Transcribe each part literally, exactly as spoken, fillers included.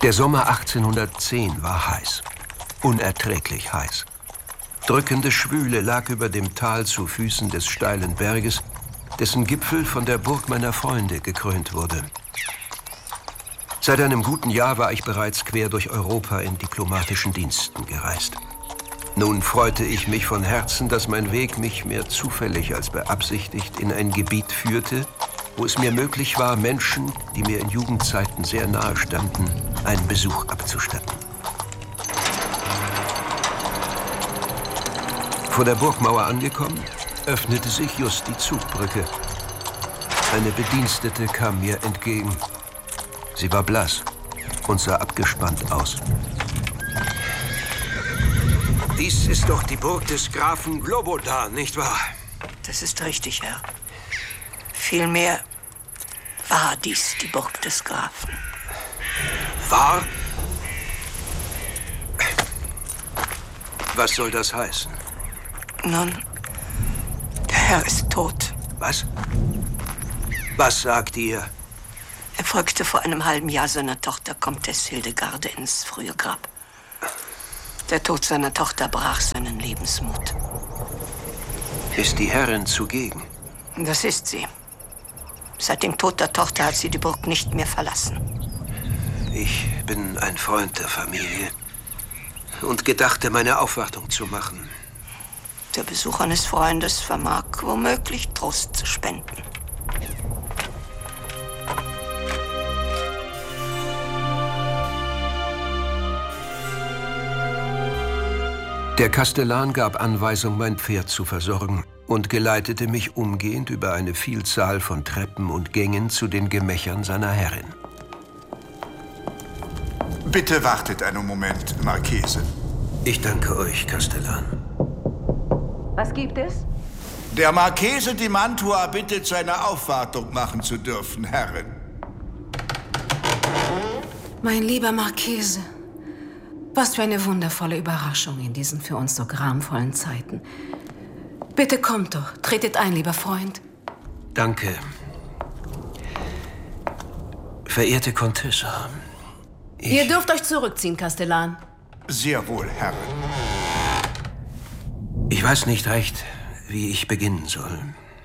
Der Sommer achtzehnhundertzehn war heiß. Unerträglich heiß. Drückende Schwüle lag über dem Tal zu Füßen des steilen Berges, dessen Gipfel von der Burg meiner Freunde gekrönt wurde. Seit einem guten Jahr war ich bereits quer durch Europa in diplomatischen Diensten gereist. Nun freute ich mich von Herzen, dass mein Weg mich mehr zufällig als beabsichtigt in ein Gebiet führte, wo es mir möglich war, Menschen, die mir in Jugendzeiten sehr nahe standen, einen Besuch abzustatten. Vor der Burgmauer angekommen, öffnete sich just die Zugbrücke. Eine Bedienstete kam mir entgegen. Sie war blass und sah abgespannt aus. Dies ist doch die Burg des Grafen Globodan, nicht wahr? Das ist richtig, Herr. Vielmehr war dies die Burg des Grafen. War? Was soll das heißen? Nun, der Herr ist tot. Was? Was sagt ihr? Er folgte vor einem halben Jahr seiner Tochter Comtesse Hildegarde ins frühe Grab. Der Tod seiner Tochter brach seinen Lebensmut. Ist die Herrin zugegen? Das ist sie. Seit dem Tod der Tochter hat sie die Burg nicht mehr verlassen. Ich bin ein Freund der Familie und gedachte, meine Aufwartung zu machen. Der Besuch eines Freundes vermag womöglich Trost zu spenden. Der Kastellan gab Anweisung, mein Pferd zu versorgen und geleitete mich umgehend über eine Vielzahl von Treppen und Gängen zu den Gemächern seiner Herrin. Bitte wartet einen Moment, Marchese. Ich danke euch, Kastellan. Was gibt es? Der Marchese di Mantua bittet, seine Aufwartung machen zu dürfen, Herrin. Mein lieber Marchese, was für eine wundervolle Überraschung in diesen für uns so gramvollen Zeiten. Bitte kommt doch, tretet ein, lieber Freund. Danke. Verehrte Contessa, ich... Ihr dürft euch zurückziehen, Kastellan. Sehr wohl, Herrin. Ich weiß nicht recht, wie ich beginnen soll.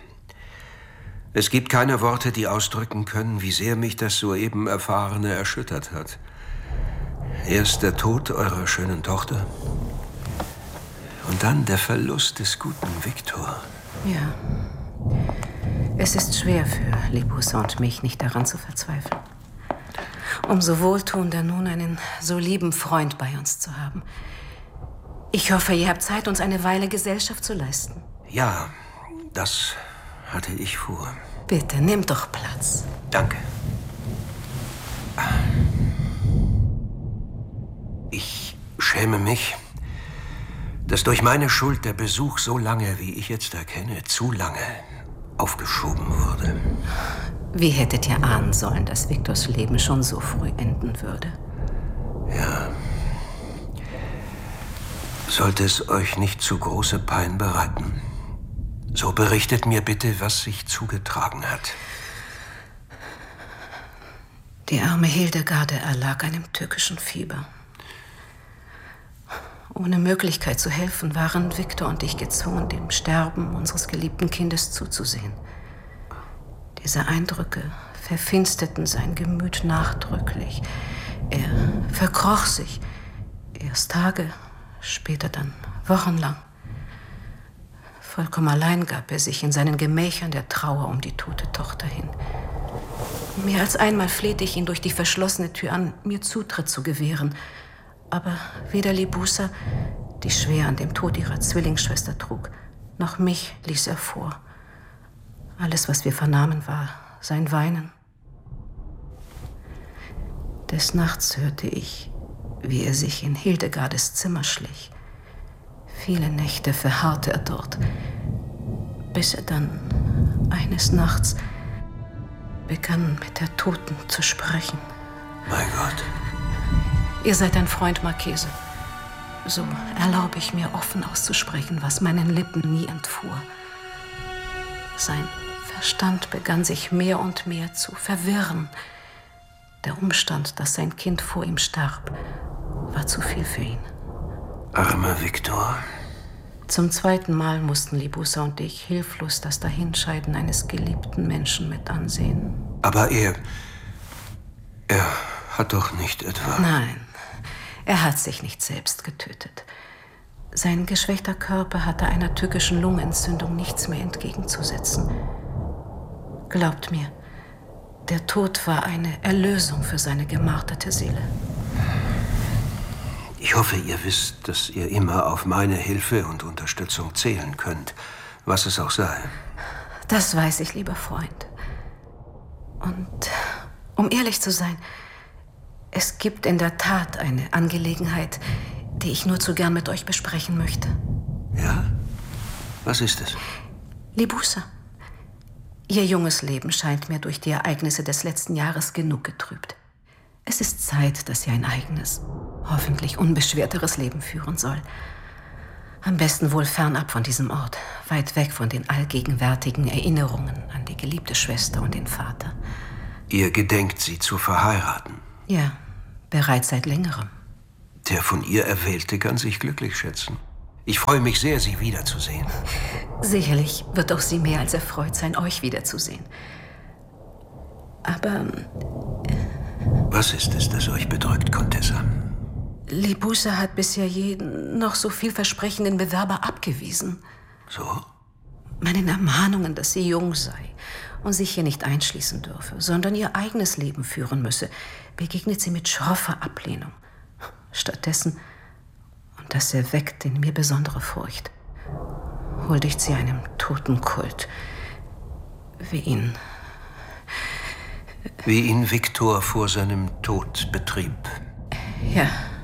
Es gibt keine Worte, die ausdrücken können, wie sehr mich das soeben Erfahrene erschüttert hat. Erst der Tod eurer schönen Tochter und dann der Verlust des guten Viktor. Ja, es ist schwer für Libussa und mich, nicht daran zu verzweifeln. Umso wohltuender nun einen so lieben Freund bei uns zu haben. Ich hoffe, ihr habt Zeit, uns eine Weile Gesellschaft zu leisten. Ja, das hatte ich vor. Bitte, nehmt doch Platz. Danke. Ich schäme mich, dass durch meine Schuld der Besuch so lange, wie ich jetzt erkenne, zu lange aufgeschoben wurde. Wie hättet ihr ahnen sollen, dass Viktors Leben schon so früh enden würde? Ja. Sollte es euch nicht zu große Pein bereiten, so berichtet mir bitte, was sich zugetragen hat. Die arme Hildegarde erlag einem tückischen Fieber. Ohne Möglichkeit zu helfen, waren Viktor und ich gezwungen, dem Sterben unseres geliebten Kindes zuzusehen. Diese Eindrücke verfinsterten sein Gemüt nachdrücklich. Er verkroch sich, erst Tage, später dann wochenlang. Vollkommen allein gab er sich in seinen Gemächern der Trauer um die tote Tochter hin. Mehr als einmal flehte ich ihn durch die verschlossene Tür an, mir Zutritt zu gewähren. Aber weder Libussa, die schwer an dem Tod ihrer Zwillingsschwester trug, noch mich ließ er vor. Alles, was wir vernahmen, war sein Weinen. Des Nachts hörte ich, wie er sich in Hildegardes Zimmer schlich. Viele Nächte verharrte er dort, bis er dann eines Nachts begann, mit der Toten zu sprechen. Mein Gott. Ihr seid ein Freund, Marchese. So erlaube ich mir, offen auszusprechen, was meinen Lippen nie entfuhr. Sein Verstand begann sich mehr und mehr zu verwirren. Der Umstand, dass sein Kind vor ihm starb, war zu viel für ihn. Armer Viktor. Zum zweiten Mal mussten Libussa und ich hilflos das Dahinscheiden eines geliebten Menschen mit ansehen. Aber er... er hat doch nicht etwa... Nein, er hat sich nicht selbst getötet. Sein geschwächter Körper hatte einer tückischen Lungenentzündung nichts mehr entgegenzusetzen. Glaubt mir, der Tod war eine Erlösung für seine gemarterte Seele. Ich hoffe, ihr wisst, dass ihr immer auf meine Hilfe und Unterstützung zählen könnt, was es auch sei. Das weiß ich, lieber Freund. Und um ehrlich zu sein, es gibt in der Tat eine Angelegenheit, die ich nur zu gern mit euch besprechen möchte. Ja? Was ist es? Libussa. Ihr junges Leben scheint mir durch die Ereignisse des letzten Jahres genug getrübt. Es ist Zeit, dass ihr ein eigenes, hoffentlich unbeschwerteres Leben führen soll. Am besten wohl fernab von diesem Ort, weit weg von den allgegenwärtigen Erinnerungen an die geliebte Schwester und den Vater. Ihr gedenkt, sie zu verheiraten? Ja, bereits seit längerem. Der von ihr Erwählte kann sich glücklich schätzen. Ich freue mich sehr, Sie wiederzusehen. Sicherlich wird auch sie mehr als erfreut sein, euch wiederzusehen. Aber... Was ist es, das euch bedrückt, Contessa? Libussa hat bisher jeden noch so vielversprechenden Bewerber abgewiesen. So? Meinen Ermahnungen, dass sie jung sei und sich hier nicht einschließen dürfe, sondern ihr eigenes Leben führen müsse, begegnet sie mit schroffer Ablehnung. Stattdessen, und das erweckt in mir besondere Furcht, huldigt sie einem Totenkult, wie ihn... Wie ihn Viktor vor seinem Tod betrieb. Ja.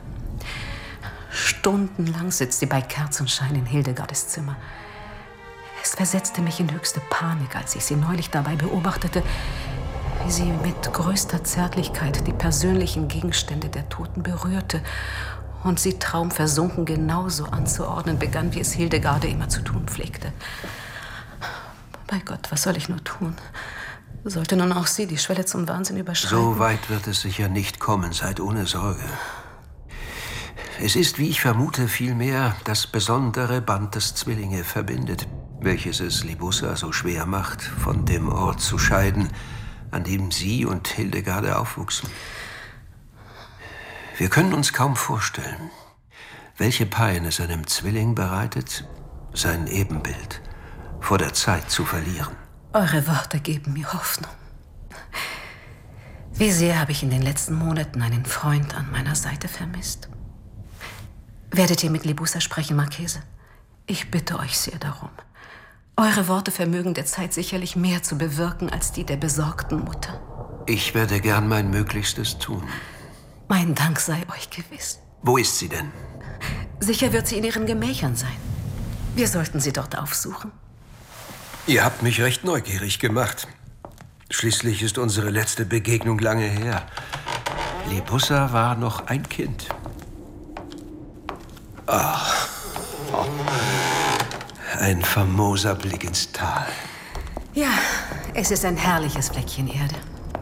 Stundenlang sitzt sie bei Kerzenschein in Hildegardes Zimmer. Es versetzte mich in höchste Panik, als ich sie neulich dabei beobachtete, wie sie mit größter Zärtlichkeit die persönlichen Gegenstände der Toten berührte und sie traumversunken genauso anzuordnen begann, wie es Hildegarde immer zu tun pflegte. Bei Gott, was soll ich nur tun? Sollte nun auch sie die Schwelle zum Wahnsinn überschreiten? So weit wird es sicher nicht kommen, seid ohne Sorge. Es ist, wie ich vermute, vielmehr das besondere Band, das Zwillinge verbindet, welches es Libussa so schwer macht, von dem Ort zu scheiden, an dem sie und Hildegarde aufwuchsen. Wir können uns kaum vorstellen, welche Pein es einem Zwilling bereitet, sein Ebenbild vor der Zeit zu verlieren. Eure Worte geben mir Hoffnung. Wie sehr habe ich in den letzten Monaten einen Freund an meiner Seite vermisst. Werdet ihr mit Libussa sprechen, Marchese? Ich bitte euch sehr darum. Eure Worte vermögen der Zeit sicherlich mehr zu bewirken als die der besorgten Mutter. Ich werde gern mein Möglichstes tun. Mein Dank sei euch gewiss. Wo ist sie denn? Sicher wird sie in ihren Gemächern sein. Wir sollten sie dort aufsuchen. Ihr habt mich recht neugierig gemacht. Schließlich ist unsere letzte Begegnung lange her. Libussa war noch ein Kind. Ach, oh. Ein famoser Blick ins Tal. Ja, es ist ein herrliches Fleckchen Erde.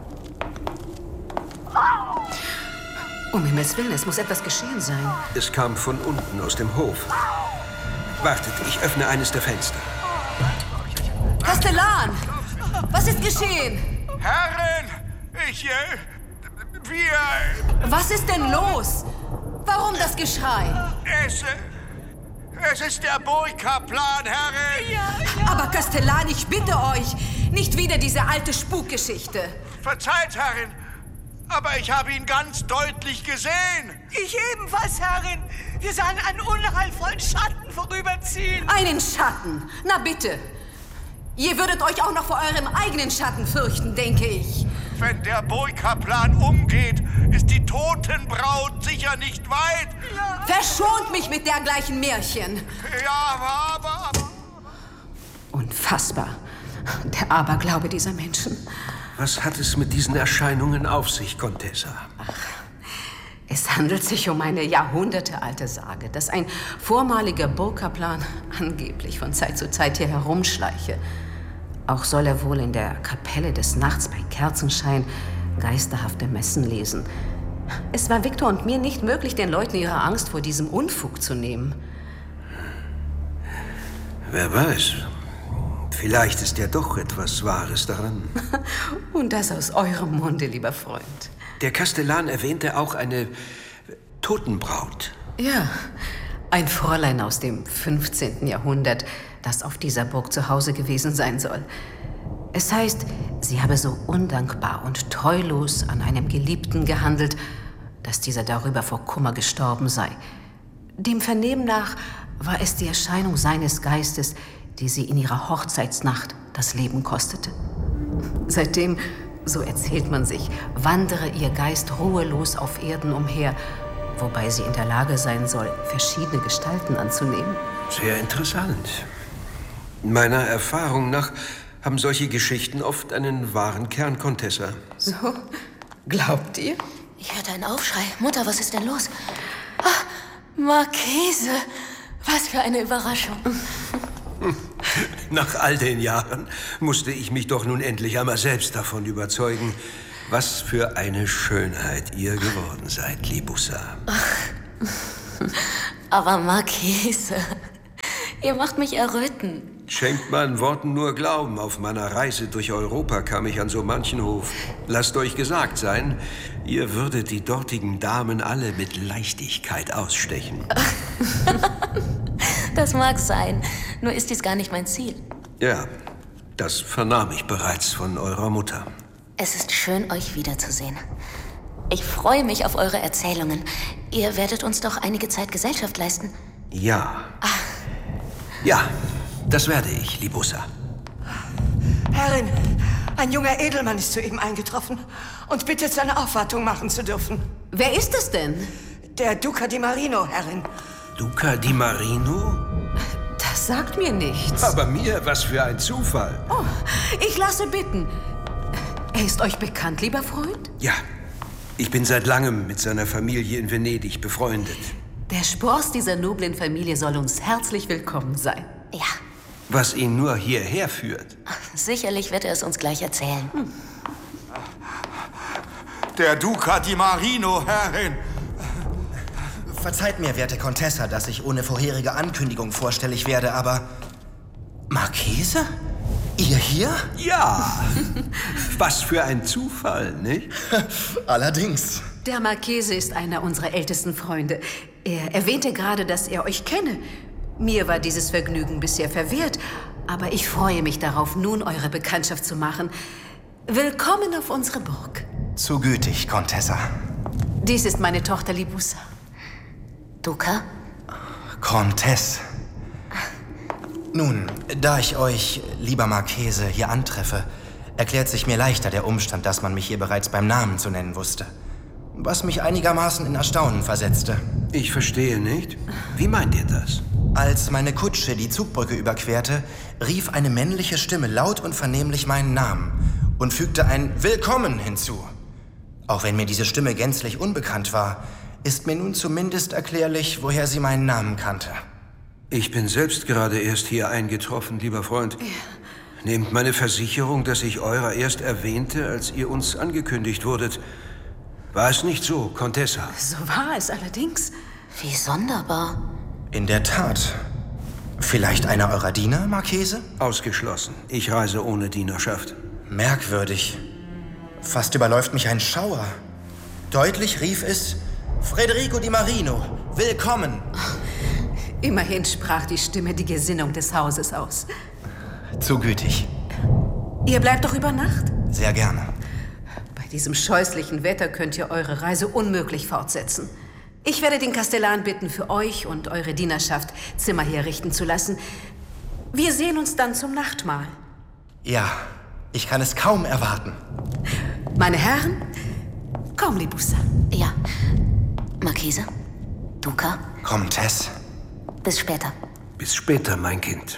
Um Himmels Willen, es muss etwas geschehen sein. Es kam von unten aus dem Hof. Wartet, ich öffne eines der Fenster. Kastellan! Was ist geschehen? Herrin! Ich, äh, wir... Was ist denn los? Warum das Geschrei? Es, äh, es ist der Burgkaplan, Herrin! Ja, ja. Aber Kastellan, ich bitte euch, nicht wieder diese alte Spukgeschichte. Verzeiht, Herrin, aber ich habe ihn ganz deutlich gesehen. Ich ebenfalls, Herrin. Wir sahen einen unheilvollen Schatten vorüberziehen. Einen Schatten? Na bitte. Ihr würdet euch auch noch vor eurem eigenen Schatten fürchten, denke ich. Wenn der Burgkaplan umgeht, ist die Totenbraut sicher nicht weit. Ja. Verschont mich mit dergleichen Märchen. Ja, aber, aber... Unfassbar. Der Aberglaube dieser Menschen. Was hat es mit diesen Erscheinungen auf sich, Contessa? Ach, es handelt sich um eine jahrhundertealte Sage, dass ein vormaliger Burgkaplan angeblich von Zeit zu Zeit hier herumschleiche. Auch soll er wohl in der Kapelle des Nachts bei Kerzenschein geisterhafte Messen lesen. Es war Victor und mir nicht möglich, den Leuten ihre Angst vor diesem Unfug zu nehmen. Wer weiß, vielleicht ist ja doch etwas Wahres daran. Und das aus eurem Munde, lieber Freund. Der Kastellan erwähnte auch eine Totenbraut. Ja, ein Fräulein aus dem fünfzehnten Jahrhundert, das auf dieser Burg zu Hause gewesen sein soll. Es heißt, sie habe so undankbar und treulos an einem Geliebten gehandelt, dass dieser darüber vor Kummer gestorben sei. Dem Vernehmen nach war es die Erscheinung seines Geistes, die sie in ihrer Hochzeitsnacht das Leben kostete. Seitdem, so erzählt man sich, wandere ihr Geist ruhelos auf Erden umher, wobei sie in der Lage sein soll, verschiedene Gestalten anzunehmen. Sehr interessant. Meiner Erfahrung nach haben solche Geschichten oft einen wahren Kern, Contessa. So? Glaubt ihr? Ich hörte einen Aufschrei. Mutter, was ist denn los? Ah, Marchese! Was für eine Überraschung. Nach all den Jahren musste ich mich doch nun endlich einmal selbst davon überzeugen, was für eine Schönheit ihr geworden seid, Libussa. Aber Marchese, ihr macht mich erröten. Schenkt meinen Worten nur Glauben. Auf meiner Reise durch Europa kam ich an so manchen Hof. Lasst euch gesagt sein, ihr würdet die dortigen Damen alle mit Leichtigkeit ausstechen. Das mag sein, nur ist dies gar nicht mein Ziel. Ja, das vernahm ich bereits von eurer Mutter. Es ist schön, euch wiederzusehen. Ich freue mich auf eure Erzählungen. Ihr werdet uns doch einige Zeit Gesellschaft leisten. Ja. Ach. Ja, das werde ich, Libussa. Herrin, ein junger Edelmann ist soeben eingetroffen und bittet, seine Aufwartung machen zu dürfen. Wer ist es denn? Der Duca di Marino, Herrin. Duca di Marino? Das sagt mir nichts. Aber mir, was für ein Zufall. Oh, ich lasse bitten. Er ist euch bekannt, lieber Freund? Ja, ich bin seit langem mit seiner Familie in Venedig befreundet. Der Spross dieser noblen Familie soll uns herzlich willkommen sein. Ja. Was ihn nur hierher führt. Sicherlich wird er es uns gleich erzählen. Hm. Der Duca di Marino, Herrin. Verzeiht mir, werte Contessa, dass ich ohne vorherige Ankündigung vorstellig werde, aber... Marchese? Ihr hier? Ja. Was für ein Zufall, nicht? Allerdings. Der Marchese ist einer unserer ältesten Freunde. Er erwähnte gerade, dass er euch kenne. Mir war dieses Vergnügen bisher verwehrt, aber ich freue mich darauf, nun eure Bekanntschaft zu machen. Willkommen auf unsere Burg. Zu gütig, Contessa. Dies ist meine Tochter Libussa. Duca? Comtesse. Nun, da ich euch, lieber Marchese, hier antreffe, erklärt sich mir leichter der Umstand, dass man mich hier bereits beim Namen zu nennen wusste. Was mich einigermaßen in Erstaunen versetzte. Ich verstehe nicht. Wie meint ihr das? Als meine Kutsche die Zugbrücke überquerte, rief eine männliche Stimme laut und vernehmlich meinen Namen und fügte ein Willkommen hinzu. Auch wenn mir diese Stimme gänzlich unbekannt war, ist mir nun zumindest erklärlich, woher sie meinen Namen kannte. Ich bin selbst gerade erst hier eingetroffen, lieber Freund. Ja. Nehmt meine Versicherung, dass ich eurer erst erwähnte, als ihr uns angekündigt wurdet. War es nicht so, Contessa? So war es allerdings. Wie sonderbar. In der Tat. Vielleicht einer eurer Diener, Marchese? Ausgeschlossen. Ich reise ohne Dienerschaft. Merkwürdig. Fast überläuft mich ein Schauer. Deutlich rief es: Federico di Marino, willkommen. Immerhin sprach die Stimme die Gesinnung des Hauses aus. Zu gütig. Ihr bleibt doch über Nacht? Sehr gerne. Bei diesem scheußlichen Wetter könnt ihr eure Reise unmöglich fortsetzen. Ich werde den Kastellan bitten, für euch und eure Dienerschaft Zimmer herrichten zu lassen. Wir sehen uns dann zum Nachtmahl. Ja, ich kann es kaum erwarten. Meine Herren, komm, Libussa. Ja. Marchese? Duca? Comtesse. Bis später. Bis später, mein Kind.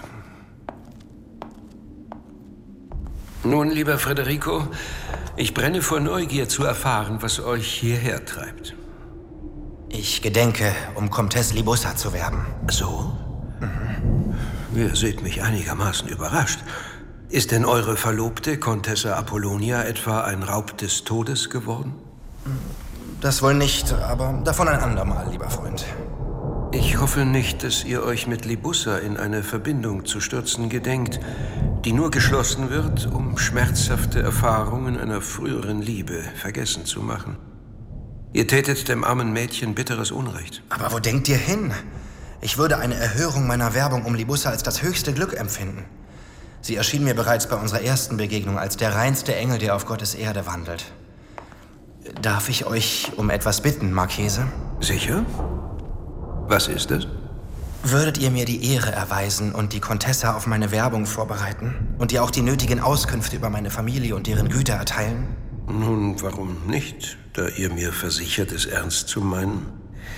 Nun, lieber Federico, ich brenne vor Neugier zu erfahren, was euch hierher treibt. Ich gedenke, um Comtesse Libussa zu werben. So? Mhm. Ihr seht mich einigermaßen überrascht. Ist denn eure Verlobte, Contessa Apollonia, etwa ein Raub des Todes geworden? Das wohl nicht, aber davon ein andermal, lieber Freund. Ich hoffe nicht, dass ihr euch mit Libussa in eine Verbindung zu stürzen gedenkt, die nur geschlossen wird, um schmerzhafte Erfahrungen einer früheren Liebe vergessen zu machen. Ihr tätet dem armen Mädchen bitteres Unrecht. Aber wo denkt ihr hin? Ich würde eine Erhörung meiner Werbung um Libussa als das höchste Glück empfinden. Sie erschien mir bereits bei unserer ersten Begegnung als der reinste Engel, der auf Gottes Erde wandelt. Darf ich euch um etwas bitten, Marchese? Sicher? Was ist es? Würdet ihr mir die Ehre erweisen und die Contessa auf meine Werbung vorbereiten? Und ihr auch die nötigen Auskünfte über meine Familie und deren Güter erteilen? Nun, warum nicht, da ihr mir versichert, es ernst zu meinen?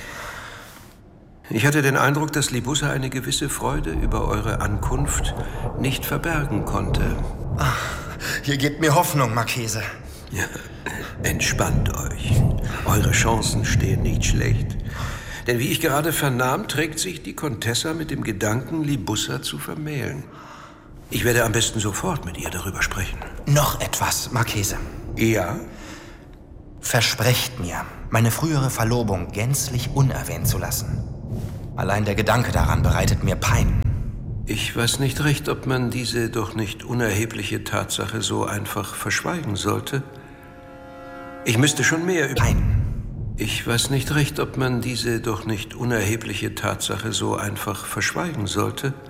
Ich hatte den Eindruck, dass Libussa eine gewisse Freude über eure Ankunft nicht verbergen konnte. Ach, ihr gebt mir Hoffnung, Marchese. Ja, entspannt euch. Eure Chancen stehen nicht schlecht. Denn wie ich gerade vernahm, trägt sich die Contessa mit dem Gedanken, Libussa zu vermählen. Ich werde am besten sofort mit ihr darüber sprechen. Noch etwas, Marchese. Ja? Versprecht mir, meine frühere Verlobung gänzlich unerwähnt zu lassen. Allein der Gedanke daran bereitet mir Pein. Ich weiß nicht recht, ob man diese doch nicht unerhebliche Tatsache so einfach verschweigen sollte. Ich müsste schon mehr über... Pein. Ich weiß nicht recht, ob man diese doch nicht unerhebliche Tatsache so einfach verschweigen sollte.